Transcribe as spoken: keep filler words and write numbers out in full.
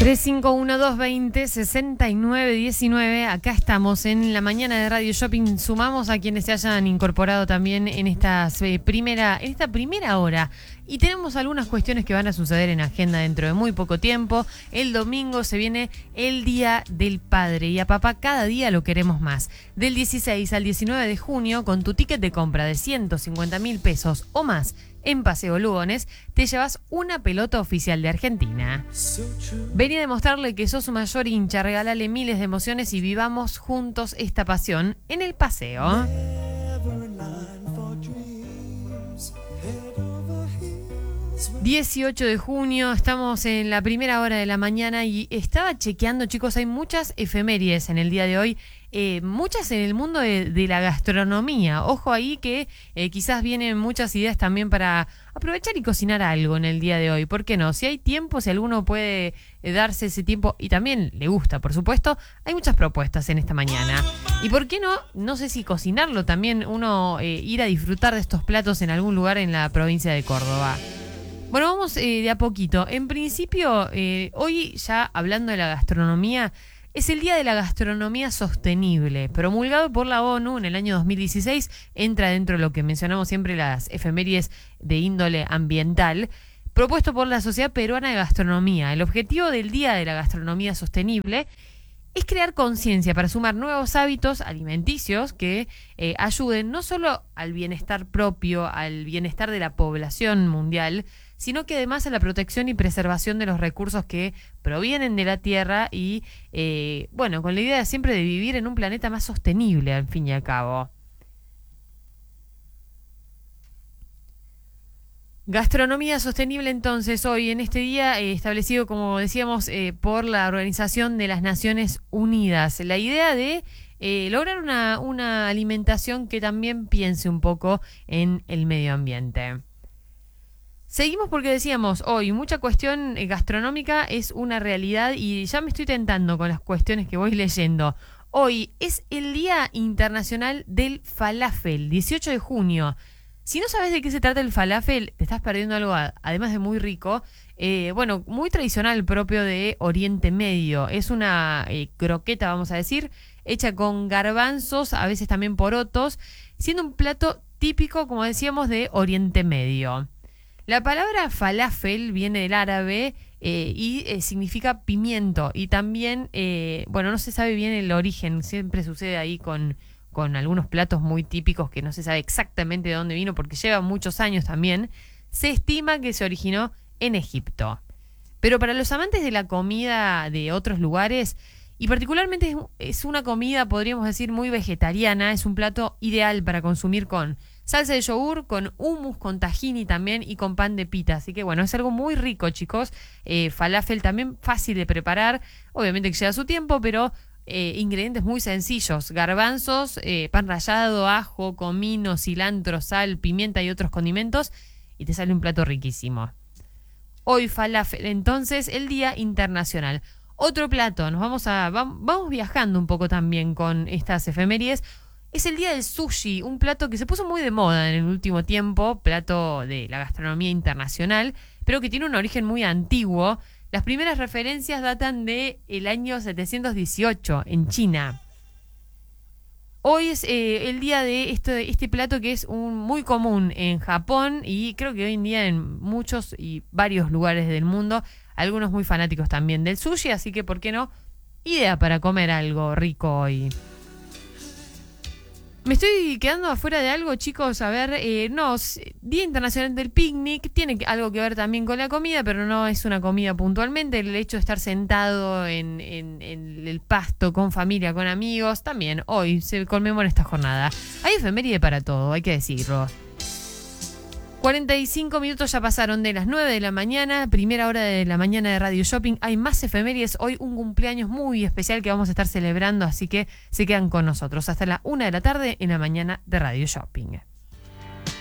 tres cinco uno dos veinte sesenta y nueve diecinueve. Acá estamos en la mañana de Radio Shopping. Sumamos a quienes se hayan incorporado también en esta primera, en esta primera hora. Y tenemos algunas cuestiones que van a suceder en agenda dentro de muy poco tiempo. El domingo se viene el Día del Padre y a papá cada día lo queremos más. Del dieciséis al diecinueve de junio, con tu ticket de compra de ciento cincuenta mil pesos o más en Paseo Lugones, te llevas una pelota oficial de Argentina. Vení a demostrarle que sos su mayor hincha, regalale miles de emociones y vivamos juntos esta pasión en el paseo. dieciocho de junio, estamos en la primera hora de la mañana y estaba chequeando, chicos, hay muchas efemérides en el día de hoy, eh, muchas en el mundo de, de la gastronomía. Ojo ahí que eh, quizás vienen muchas ideas también para aprovechar y cocinar algo en el día de hoy. ¿Por qué no? Si hay tiempo, si alguno puede eh, darse ese tiempo y también le gusta, por supuesto, hay muchas propuestas en esta mañana. ¿Y por qué no? No sé si cocinarlo también, uno eh, ir a disfrutar de estos platos en algún lugar en la provincia de Córdoba. Bueno, vamos eh, de a poquito. En principio, eh, hoy ya hablando de la gastronomía, es el Día de la Gastronomía Sostenible, promulgado por la ONU en el año dos mil dieciséis, entra dentro de lo que mencionamos siempre, las efemérides de índole ambiental, propuesto por la Sociedad Peruana de Gastronomía. El objetivo del Día de la Gastronomía Sostenible es crear conciencia para sumar nuevos hábitos alimenticios que eh, ayuden no solo al bienestar propio, al bienestar de la población mundial, sino que además a la protección y preservación de los recursos que provienen de la Tierra y, eh, bueno, con la idea siempre de vivir en un planeta más sostenible, al fin y al cabo. Gastronomía sostenible, entonces, hoy en este día eh, establecido, como decíamos, eh, por la Organización de las Naciones Unidas. La idea de eh, lograr una, una alimentación que también piense un poco en el medio ambiente. Seguimos porque decíamos, hoy mucha cuestión gastronómica es una realidad y ya me estoy tentando con las cuestiones que voy leyendo. Hoy es el Día Internacional del Falafel, dieciocho de junio. Si no sabes de qué se trata el falafel, te estás perdiendo algo, además de muy rico, eh, bueno, muy tradicional, propio de Oriente Medio. Es una eh, croqueta, vamos a decir, hecha con garbanzos, a veces también porotos, siendo un plato típico, como decíamos, de Oriente Medio. La palabra falafel viene del árabe eh, y eh, significa pimiento y también, eh, bueno, no se sabe bien el origen, siempre sucede ahí con, con algunos platos muy típicos que no se sabe exactamente de dónde vino porque lleva muchos años también. Se estima que se originó en Egipto. Pero para los amantes de la comida de otros lugares, y particularmente es, es una comida, podríamos decir, muy vegetariana, es un plato ideal para consumir con salsa de yogur, con hummus, con tahini también y con pan de pita. Así que bueno, es algo muy rico, chicos. Eh, falafel también fácil de preparar. Obviamente que lleva su tiempo, pero eh, ingredientes muy sencillos. Garbanzos, eh, pan rallado, ajo, comino, cilantro, sal, pimienta y otros condimentos. Y te sale un plato riquísimo. Hoy falafel, entonces, el Día Internacional. Otro plato, nos vamos a vamos viajando un poco también con estas efemérides. Es el día del sushi, un plato que se puso muy de moda en el último tiempo, plato de la gastronomía internacional, pero que tiene un origen muy antiguo. Las primeras referencias datan del año setecientos dieciocho en China. Hoy es eh, el día de este, este plato que es un, muy común en Japón y creo que hoy en día en muchos y varios lugares del mundo, algunos muy fanáticos también del sushi, así que ¿por qué no? Idea para comer algo rico hoy. Me estoy quedando afuera de algo, chicos. A ver, eh, no, Día Internacional del Picnic tiene algo que ver también con la comida, pero no es una comida puntualmente. El hecho de estar sentado en, en, en el pasto con familia, con amigos, también hoy se conmemora esta jornada. Hay efeméride para todo, hay que decirlo. cuarenta y cinco minutos ya pasaron de las nueve de la mañana, primera hora de la mañana de Radio Shopping. Hay más efemérides, hoy un cumpleaños muy especial que vamos a estar celebrando, así que se quedan con nosotros hasta la una de la tarde en la mañana de Radio Shopping.